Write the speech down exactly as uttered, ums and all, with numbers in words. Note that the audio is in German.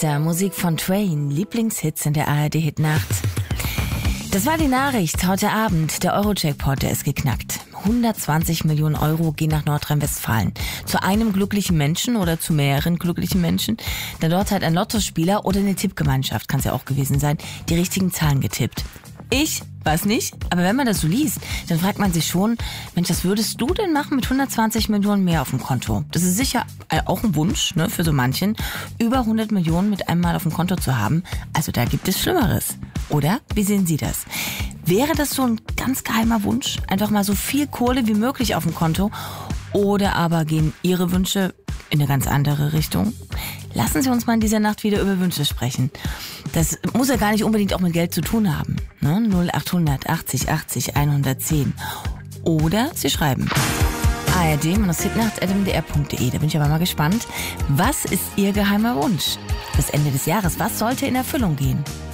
Der Musik von Train, Lieblingshits in der A R D-Hitnacht. Das war die Nachricht heute Abend. Der Euro-Jackpot, der ist geknackt. hundertzwanzig Millionen Euro gehen nach Nordrhein-Westfalen. Zu einem glücklichen Menschen oder zu mehreren glücklichen Menschen. Denn dort hat ein Lottospieler oder eine Tippgemeinschaft, kann es ja auch gewesen sein, die richtigen Zahlen getippt. Ich weiß nicht, aber wenn man das so liest, dann fragt man sich schon, Mensch, was würdest du denn machen mit hundertzwanzig Millionen mehr auf dem Konto? Das ist sicher auch ein Wunsch, ne, für so manchen, über hundert Millionen mit einem Mal auf dem Konto zu haben. Also da gibt es Schlimmeres. Oder? Wie sehen Sie das? Wäre das so ein ganz geheimer Wunsch? Einfach mal so viel Kohle wie möglich auf dem Konto? Oder aber gehen Ihre Wünsche in eine ganz andere Richtung? Lassen Sie uns mal in dieser Nacht wieder über Wünsche sprechen. Das muss ja gar nicht unbedingt auch mit Geld zu tun haben. Ne? null achthundert achtzig achtzig hundertzehn. Oder Sie schreiben A R D Hitnacht at m d r punkt d e. Da bin ich aber mal gespannt. Was ist Ihr geheimer Wunsch? Bis Ende des Jahres, was sollte in Erfüllung gehen?